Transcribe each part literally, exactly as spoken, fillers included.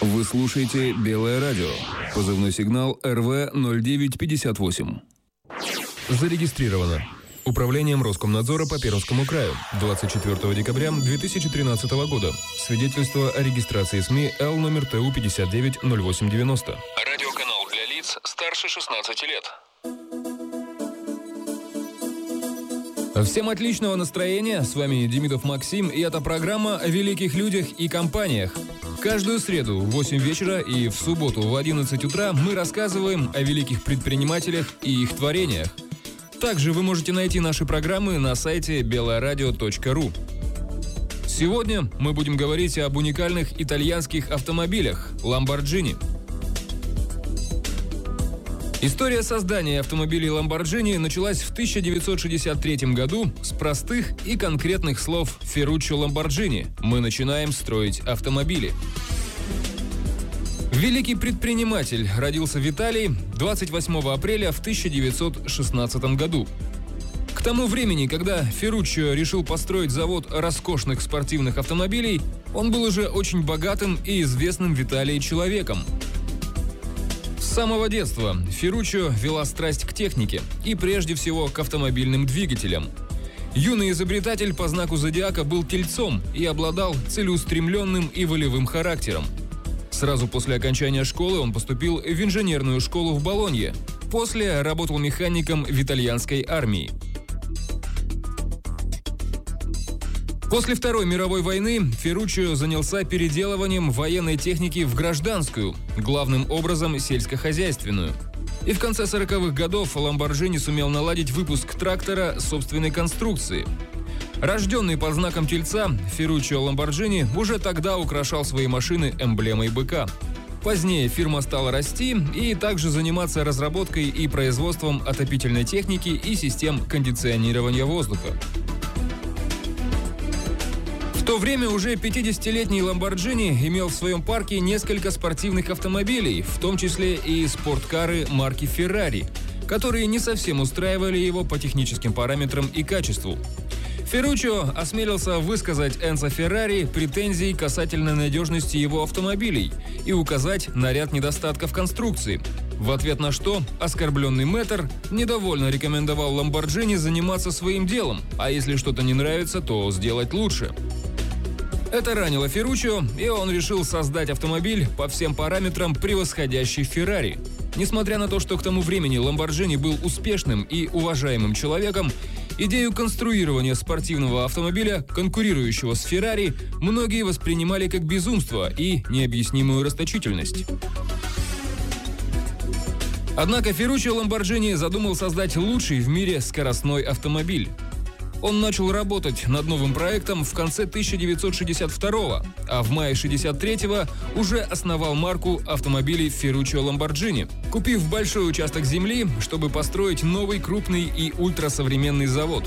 Вы слушаете «Белое радио». Позывной сигнал эр вэ ноль девять пятьдесят восемь. Зарегистрировано Управлением Роскомнадзора по Пермскому краю двадцать четвёртого декабря две тысячи тринадцатого года. Свидетельство о регистрации СМИ Л номер Т У пятьдесят девять ноль восемь девяносто. Радиоканал для лиц старше шестнадцати лет. Всем отличного настроения. С вами Демидов Максим, и это программа о великих людях и компаниях. Каждую среду в восемь вечера и в субботу в одиннадцать утра мы рассказываем о великих предпринимателях и их творениях. Также вы можете найти наши программы на сайте белое радио точка ру. Сегодня мы будем говорить об уникальных итальянских автомобилях Lamborghini. История создания автомобилей Lamborghini началась в тысяча девятьсот шестьдесят третьем году с простых и конкретных слов Ferruccio Lamborghini. Мы начинаем строить автомобили. Великий предприниматель родился в Италии двадцать восьмого апреля в тысяча девятьсот шестнадцатом году. К тому времени, когда Ferruccio решил построить завод роскошных спортивных автомобилей, он был уже очень богатым и известным в Италии человеком. С самого детства Ferruccio вела страсть к технике и прежде всего к автомобильным двигателям. Юный изобретатель по знаку зодиака был тельцом и обладал целеустремленным и волевым характером. Сразу после окончания школы он поступил в инженерную школу в Болонье. После работал механиком в итальянской армии. После Второй мировой войны Ferruccio занялся переделыванием военной техники в гражданскую, главным образом сельскохозяйственную. И в конце сороковых годов Lamborghini сумел наладить выпуск трактора собственной конструкции. Рожденный под знаком тельца, Ferruccio Lamborghini уже тогда украшал свои машины эмблемой быка. Позднее фирма стала расти и также заниматься разработкой и производством отопительной техники и систем кондиционирования воздуха. В то время уже пятидесятилетний Lamborghini имел в своем парке несколько спортивных автомобилей, в том числе и спорткары марки Ferrari, которые не совсем устраивали его по техническим параметрам и качеству. Ferruccio осмелился высказать Энцо Феррари претензии касательно надежности его автомобилей и указать на ряд недостатков конструкции. В ответ на что оскорбленный мэтр недовольно рекомендовал Lamborghini заниматься своим делом, а если что-то не нравится, то сделать лучше. Это ранило Ferruccio, и он решил создать автомобиль по всем параметрам превосходящий Ferrari. Несмотря на то, что к тому времени Lamborghini был успешным и уважаемым человеком, идею конструирования спортивного автомобиля, конкурирующего с Ferrari, многие воспринимали как безумство и необъяснимую расточительность. Однако Ferruccio Lamborghini задумал создать лучший в мире скоростной автомобиль. Он начал работать над новым проектом в конце тысяча девятьсот шестьдесят второго, а в мае шестьдесят третьего уже основал марку автомобилей Ferruccio Lamborghini, купив большой участок земли, чтобы построить новый крупный и ультрасовременный завод.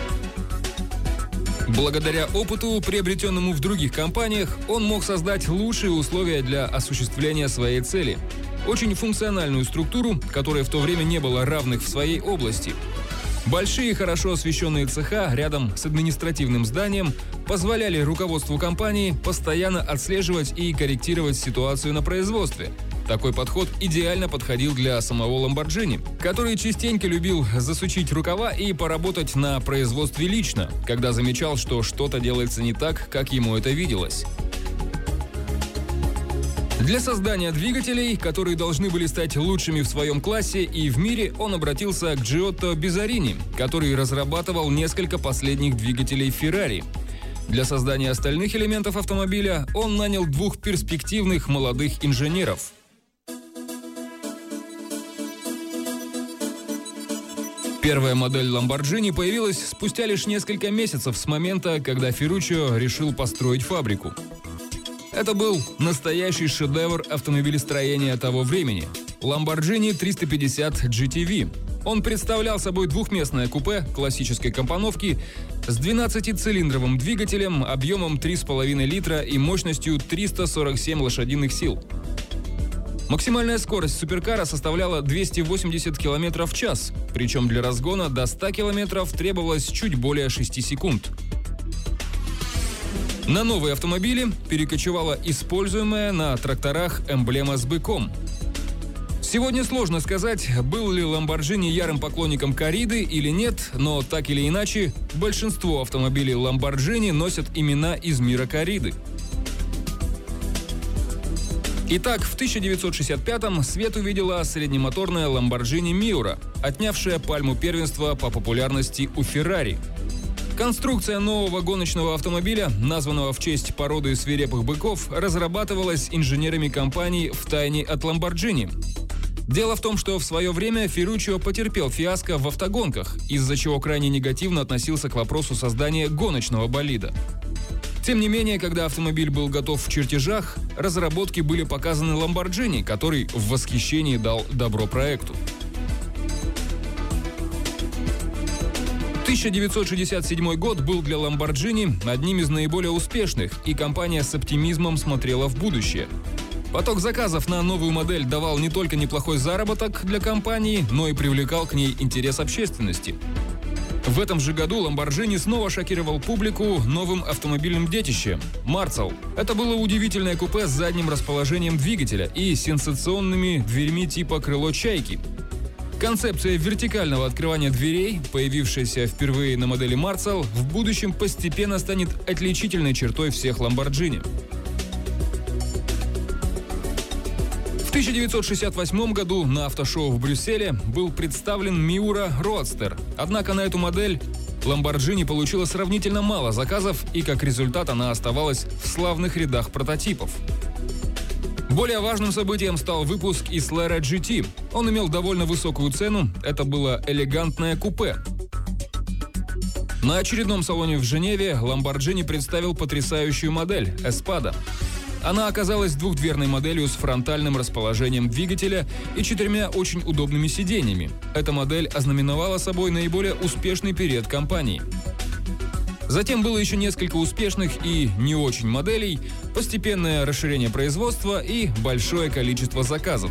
Благодаря опыту, приобретенному в других компаниях, он мог создать лучшие условия для осуществления своей цели. Очень функциональную структуру, которой в то время не было равных в своей области. Большие, хорошо освещенные цеха рядом с административным зданием позволяли руководству компании постоянно отслеживать и корректировать ситуацию на производстве. Такой подход идеально подходил для самого Lamborghini, который частенько любил засучить рукава и поработать на производстве лично, когда замечал, что что-то делается не так, как ему это виделось. Для создания двигателей, которые должны были стать лучшими в своем классе и в мире, он обратился к Джиотто Бизарини, который разрабатывал несколько последних двигателей Ferrari. Для создания остальных элементов автомобиля он нанял двух перспективных молодых инженеров. Первая модель Lamborghini появилась спустя лишь несколько месяцев с момента, когда Ferruccio решил построить фабрику. Это был настоящий шедевр автомобилестроения того времени – Lamborghini триста пятьдесят джи ти ви. Он представлял собой двухместное купе классической компоновки с двенадцатицилиндровым двигателем объемом три с половиной литра и мощностью триста сорок семь лошадиных сил. Максимальная скорость суперкара составляла двести восемьдесят километров в час, причем для разгона до ста километров требовалось чуть более шести секунд. На новые автомобили перекочевала используемая на тракторах эмблема с быком. Сегодня сложно сказать, был ли Lamborghini ярым поклонником корриды или нет, но так или иначе, большинство автомобилей Lamborghini носят имена из мира корриды. Итак, в тысяча девятьсот шестьдесят пятом свет увидела среднемоторная Lamborghini Miura, отнявшая пальму первенства по популярности у Ferrari. Конструкция нового гоночного автомобиля, названного в честь породы свирепых быков, разрабатывалась инженерами компании втайне от Lamborghini. Дело в том, что в свое время Ферруччио потерпел фиаско в автогонках, из-за чего крайне негативно относился к вопросу создания гоночного болида. Тем не менее, когда автомобиль был готов в чертежах, разработки были показаны Lamborghini, который в восхищении дал добро проекту. тысяча девятьсот шестьдесят седьмой год был для Lamborghini одним из наиболее успешных, и компания с оптимизмом смотрела в будущее. Поток заказов на новую модель давал не только неплохой заработок для компании, но и привлекал к ней интерес общественности. В этом же году Lamborghini снова шокировал публику новым автомобильным детищем – Марцел. Это было удивительное купе с задним расположением двигателя и сенсационными дверьми типа крыло чайки. Концепция вертикального открывания дверей, появившаяся впервые на модели Марцел, в будущем постепенно станет отличительной чертой всех Lamborghini. В тысяча девятьсот шестьдесят восьмом году на автошоу в Брюсселе был представлен Miura Roadster. Однако на эту модель Lamborghini получила сравнительно мало заказов, и как результат она оставалась в славных рядах прототипов. Более важным событием стал выпуск Islera джи ти. Он имел довольно высокую цену, это было элегантное купе. На очередном салоне в Женеве Lamborghini представил потрясающую модель – Espada. Она оказалась двухдверной моделью с фронтальным расположением двигателя и четырьмя очень удобными сиденьями. Эта модель ознаменовала собой наиболее успешный период компании. Затем было еще несколько успешных и не очень моделей, постепенное расширение производства и большое количество заказов.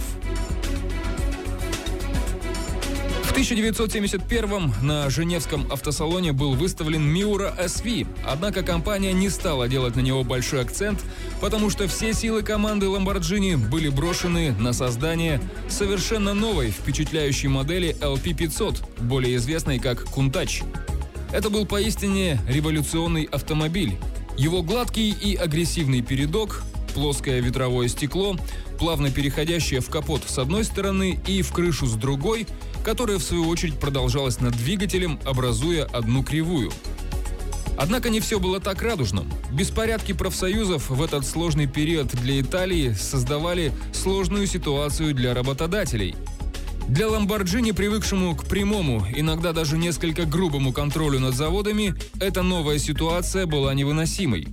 В тысяча девятьсот семьдесят первом на Женевском автосалоне был выставлен Miura эс ви, однако компания не стала делать на него большой акцент, потому что все силы команды Lamborghini были брошены на создание совершенно новой впечатляющей модели эл пи пятьсот, более известной как Countach. Это был поистине революционный автомобиль. Его гладкий и агрессивный передок, плоское ветровое стекло, плавно переходящее в капот с одной стороны и в крышу с другой, которая в свою очередь продолжалась над двигателем, образуя одну кривую. Однако не все было так радужно. Беспорядки профсоюзов в этот сложный период для Италии создавали сложную ситуацию для работодателей. Для Lamborghini, привыкшему к прямому, иногда даже несколько грубому контролю над заводами, эта новая ситуация была невыносимой.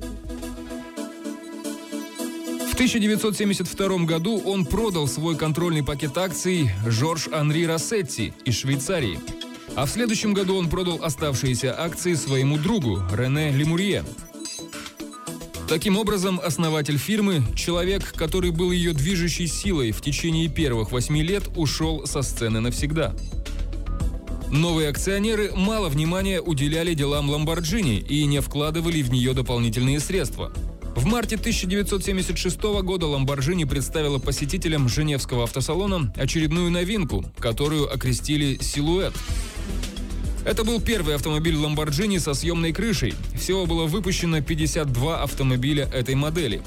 В тысяча девятьсот семьдесят втором году он продал свой контрольный пакет акций Жорж-Анри Рассетти из Швейцарии. А в следующем году он продал оставшиеся акции своему другу Рене Лемурье. Таким образом, основатель фирмы, человек, который был ее движущей силой в течение первых восьми лет, ушел со сцены навсегда. Новые акционеры мало внимания уделяли делам Lamborghini и не вкладывали в нее дополнительные средства. В марте тысяча девятьсот семьдесят шестого года Lamborghini представила посетителям Женевского автосалона очередную новинку, которую окрестили «Силуэт». Это был первый автомобиль Lamborghini со съемной крышей. Всего было выпущено пятьдесят два автомобиля этой модели.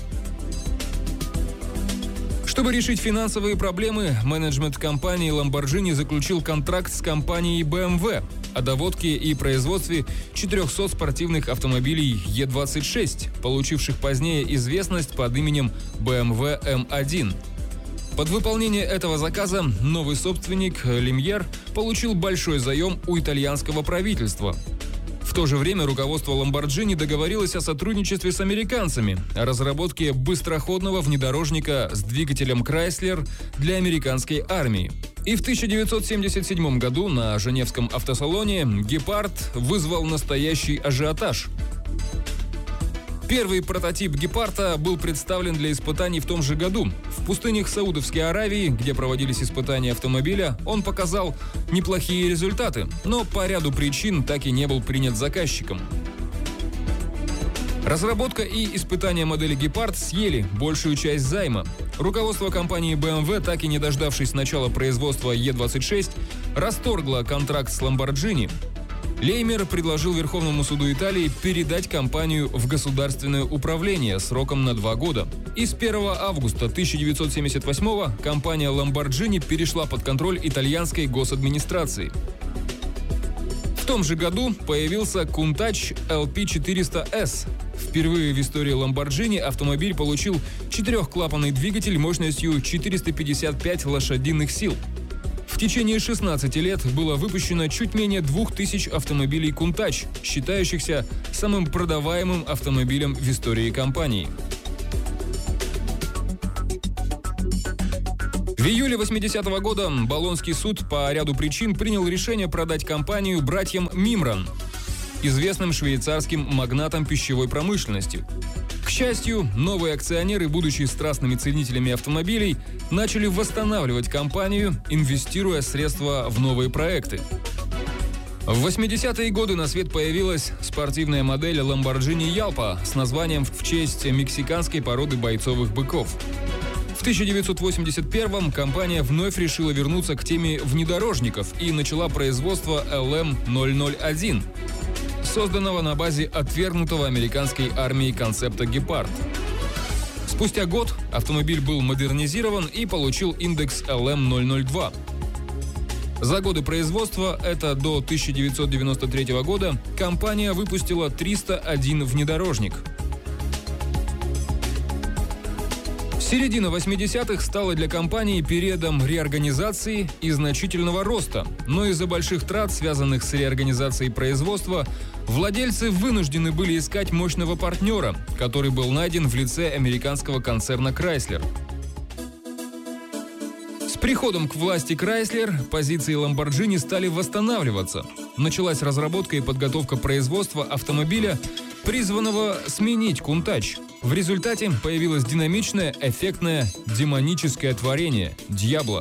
Чтобы решить финансовые проблемы, менеджмент компании Lamborghini заключил контракт с компанией бэ эм вэ о доводке и производстве четырехсот спортивных автомобилей е двадцать шесть, получивших позднее известность под именем бэ эм вэ эм один. Под выполнение этого заказа новый собственник Лемьер получил большой заем у итальянского правительства. В то же время руководство Lamborghini договорилось о сотрудничестве с американцами, о разработке быстроходного внедорожника с двигателем Chrysler для американской армии. И в тысяча девятьсот семьдесят седьмом году на Женевском автосалоне «Гепард» вызвал настоящий ажиотаж. Первый прототип «Гепарда» был представлен для испытаний в том же году. В пустынях Саудовской Аравии, где проводились испытания автомобиля, он показал неплохие результаты, но по ряду причин так и не был принят заказчиком. Разработка и испытания модели «Гепард» съели большую часть займа. Руководство компании бэ эм вэ, так и не дождавшись начала производства Е двадцать шесть, расторгло контракт с «Ламборджини». Леймер предложил Верховному суду Италии передать компанию в государственное управление сроком на два года. И с первого августа тысяча девятьсот семьдесят восьмого компания «Ламборджини» перешла под контроль итальянской госадминистрации. В том же году появился Countach эл пи четыреста эс. Впервые в истории Lamborghini автомобиль получил четырехклапанный двигатель мощностью четыреста пятьдесят пять лошадиных сил. В течение шестнадцати лет было выпущено чуть менее двух тысяч автомобилей Countach, считающихся самым продаваемым автомобилем в истории компании. В июле восьмидесятого года Болонский суд по ряду причин принял решение продать компанию братьям Мимран, известным швейцарским магнатам пищевой промышленности. К счастью, новые акционеры, будучи страстными ценителями автомобилей, начали восстанавливать компанию, инвестируя средства в новые проекты. В восьмидесятые годы на свет появилась спортивная модель Lamborghini Yalpa с названием в честь мексиканской породы бойцовых быков. В тысяча девятьсот восемьдесят первом компания вновь решила вернуться к теме внедорожников и начала производство эл эм ноль ноль один, созданного на базе отвергнутого американской армией концепта «Гепард». Спустя год автомобиль был модернизирован и получил индекс эл эм ноль ноль два. За годы производства, это до тысяча девятьсот девяносто третьего года, компания выпустила триста один внедорожник. Середина восьмидесятых стала для компании периодом реорганизации и значительного роста, но из-за больших трат, связанных с реорганизацией производства, владельцы вынуждены были искать мощного партнера, который был найден в лице американского концерна Chrysler. С приходом к власти Chrysler позиции Lamborghini стали восстанавливаться. Началась разработка и подготовка производства автомобиля, призванного сменить Countach. В результате появилось динамичное, эффектное, демоническое творение – Диабло.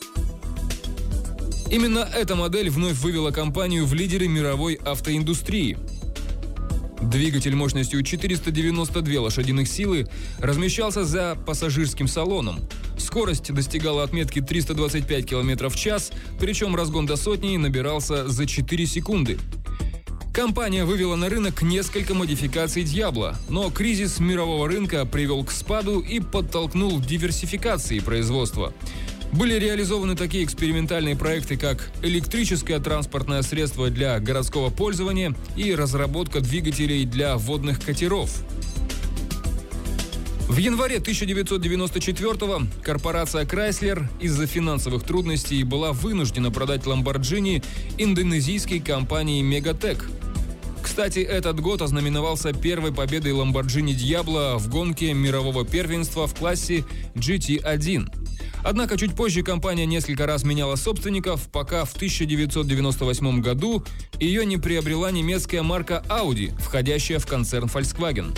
Именно эта модель вновь вывела компанию в лидеры мировой автоиндустрии. Двигатель мощностью четыреста девяносто две лошадиных силы размещался за пассажирским салоном. Скорость достигала отметки триста двадцать пять километров в час, причем разгон до сотни набирался за четыре секунды. Компания вывела на рынок несколько модификаций Диабло, но кризис мирового рынка привел к спаду и подтолкнул к диверсификации производства. Были реализованы такие экспериментальные проекты, как электрическое транспортное средство для городского пользования и разработка двигателей для водных катеров. В январе тысяча девятьсот девяносто четвёртого корпорация Chrysler из-за финансовых трудностей была вынуждена продать Lamborghini индонезийской компании Megatech. Кстати, этот год ознаменовался первой победой Lamborghini Diablo в гонке мирового первенства в классе джи ти один. Однако чуть позже компания несколько раз меняла собственников, пока в тысяча девятьсот девяносто восьмом году ее не приобрела немецкая марка Audi, входящая в концерн Volkswagen.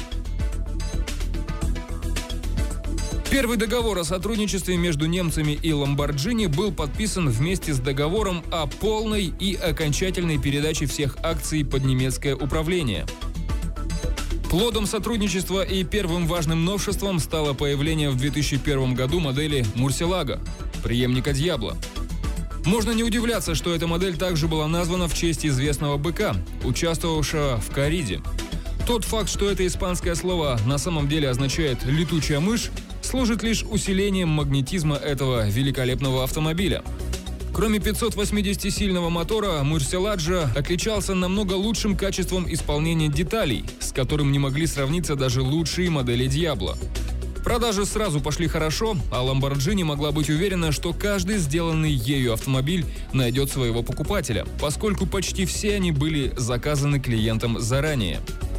Первый договор о сотрудничестве между немцами и Lamborghini был подписан вместе с договором о полной и окончательной передаче всех акций под немецкое управление. Плодом сотрудничества и первым важным новшеством стало появление в две тысячи первом году модели Murcielago, преемника Diablo. Можно не удивляться, что эта модель также была названа в честь известного быка, участвовавшего в корриде. Тот факт, что это испанское слово на самом деле означает «летучая мышь», служит лишь усилением магнетизма этого великолепного автомобиля. Кроме пятьсот восьмидесятисильного мотора, Murcielago отличался намного лучшим качеством исполнения деталей, с которым не могли сравниться даже лучшие модели Diablo. Продажи сразу пошли хорошо, а Lamborghini могла быть уверена, что каждый сделанный ею автомобиль найдет своего покупателя, поскольку почти все они были заказаны клиентам заранее.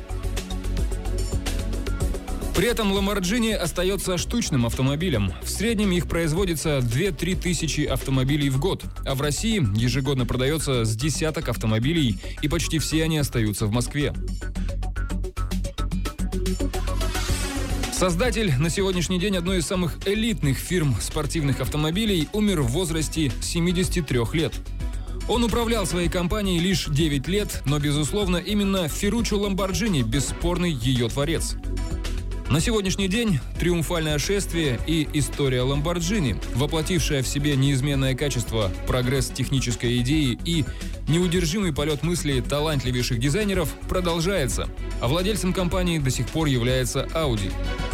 При этом Lamborghini остается штучным автомобилем. В среднем их производится две-три тысячи автомобилей в год, а в России ежегодно продается с десяток автомобилей, и почти все они остаются в Москве. Создатель на сегодняшний день одной из самых элитных фирм спортивных автомобилей умер в возрасте семидесяти трёх лет. Он управлял своей компанией лишь девять лет, но, безусловно, именно Ферруччо Ламборджини – бесспорный ее творец. На сегодняшний день триумфальное шествие и история Ламборджини, воплотившая в себе неизменное качество, прогресс технической идеи и неудержимый полет мыслей талантливейших дизайнеров, продолжается, а владельцем компании до сих пор является Audi.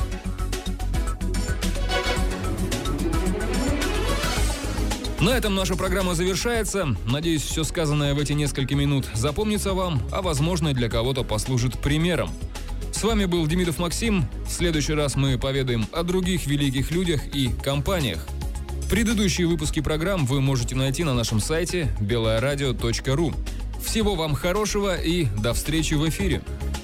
На этом наша программа завершается. Надеюсь, все сказанное в эти несколько минут запомнится вам, а возможно, для кого-то послужит примером. С вами был Демидов Максим. В следующий раз мы поведаем о других великих людях и компаниях. Предыдущие выпуски программ вы можете найти на нашем сайте белое радио точка ру. Всего вам хорошего и до встречи в эфире.